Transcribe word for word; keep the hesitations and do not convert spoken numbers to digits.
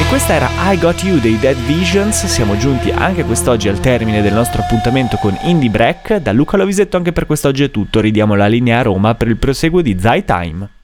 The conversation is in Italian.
Questa era I Got You dei Dead Visions. Siamo giunti anche quest'oggi al termine del nostro appuntamento con Indie Break. Da Luca Lovisetto anche per quest'oggi è tutto, ridiamo la linea a Roma per il proseguo di Zai Time.